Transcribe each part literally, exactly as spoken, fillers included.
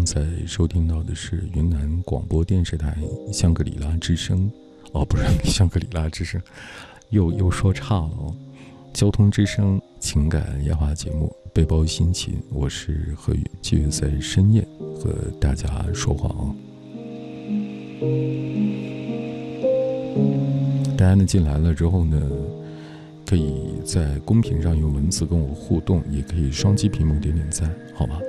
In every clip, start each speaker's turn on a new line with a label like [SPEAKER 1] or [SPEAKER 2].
[SPEAKER 1] 在收听到的是云南广播电视台香格里拉之声，哦，不是香格里拉之声，又又说差了哦。交通之声情感夜话节目，背包心情，我是何宇，继续在深夜和大家说话哦。大家呢进来了之后呢，可以在公屏上用文字跟我互动，也可以双击屏幕点点赞，好吗？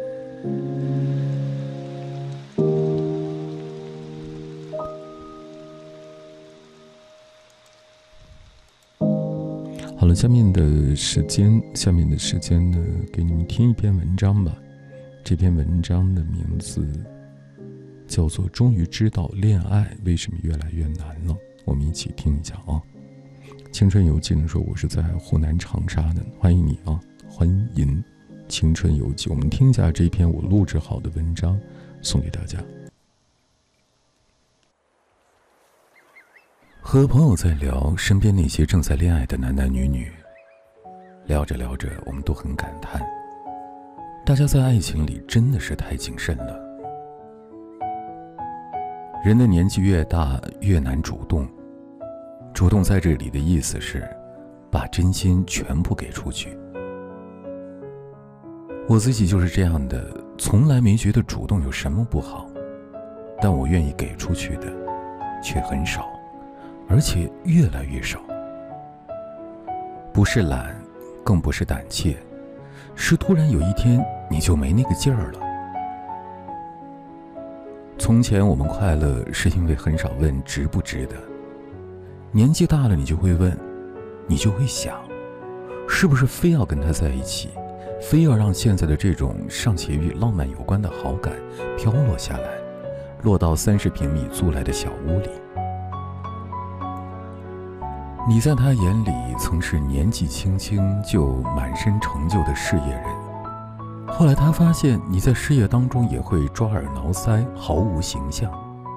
[SPEAKER 1] 好了，下面的时间，下面的时间呢，给你们听一篇文章吧。这篇文章的名字叫做《终于知道恋爱为什么越来越难了》，我们一起听一下啊。青春游记呢说，我是在湖南长沙的，欢迎你啊，欢迎青春游记。我们听一下这篇我录制好的文章，送给大家。和朋友在聊身边那些正在恋爱的男男女女，聊着聊着，我们都很感叹，大家在爱情里真的是太谨慎了。人的年纪越大，越难主动。主动在这里的意思是，把真心全部给出去。我自己就是这样的，从来没觉得主动有什么不好，但我愿意给出去的，却很少。而且越来越少，不是懒，更不是胆怯，是突然有一天你就没那个劲儿了。从前我们快乐是因为很少问值不值得，年纪大了你就会问，你就会想，是不是非要跟他在一起，非要让现在的这种尚且与浪漫有关的好感飘落下来，落到三十平米租来的小屋里。你在他眼里曾是年纪轻轻就满身成就的事业人，后来他发现你在事业当中也会抓耳挠腮，毫无形象。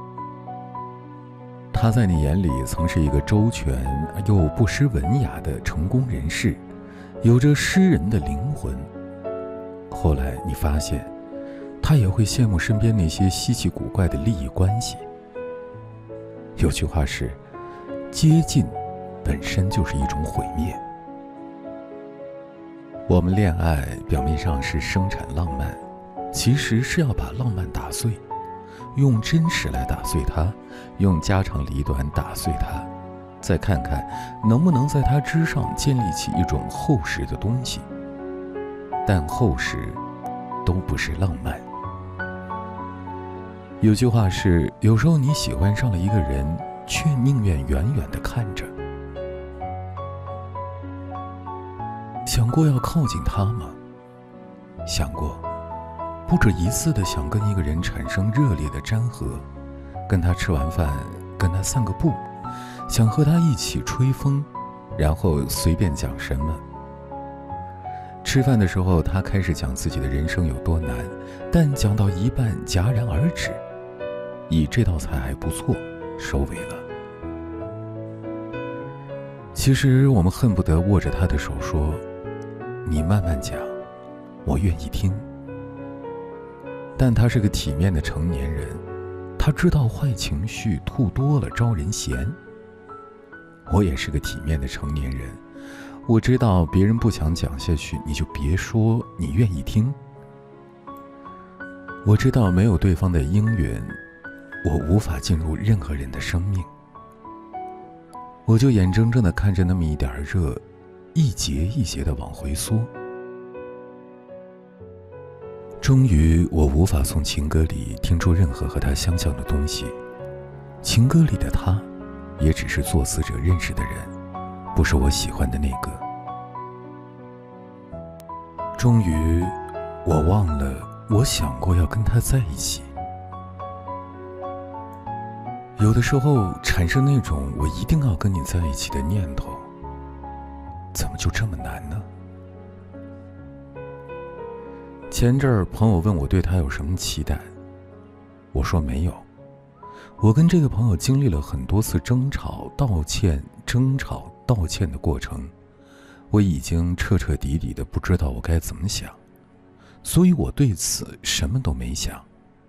[SPEAKER 1] 他在你眼里曾是一个周全又不失文雅的成功人士，有着诗人的灵魂。后来你发现他也会羡慕身边那些稀奇古怪的利益关系。有句话是，接近本身就是一种毁灭。我们恋爱表面上是生产浪漫，其实是要把浪漫打碎，用真实来打碎它，用家长里短打碎它，再看看能不能在它之上建立起一种厚实的东西。但厚实都不是浪漫。有句话是，有时候你喜欢上了一个人，却宁愿远远地看着。想过要靠近他吗？想过，不止一次的想跟一个人产生热烈的粘合，跟他吃完饭，跟他散个步，想和他一起吹风，然后随便讲什么。吃饭的时候，他开始讲自己的人生有多难，但讲到一半戛然而止，以这道菜还不错收尾了。其实我们恨不得握着他的手说，你慢慢讲，我愿意听。但他是个体面的成年人，他知道坏情绪吐多了招人嫌。我也是个体面的成年人，我知道别人不想讲下去，你就别说你愿意听。我知道没有对方的应允，我无法进入任何人的生命。我就眼睁睁地看着那么一点热，一节一节地往回缩。终于，我无法从情歌里听出任何和他相像的东西。情歌里的他，也只是作词者认识的人，不是我喜欢的那个。终于，我忘了我想过要跟他在一起。有的时候产生那种我一定要跟你在一起的念头，怎么就这么难呢？前阵儿朋友问我对他有什么期待，我说没有。我跟这个朋友经历了很多次争吵、道歉、争吵、道歉的过程，我已经彻彻底底的不知道我该怎么想，所以我对此什么都没想。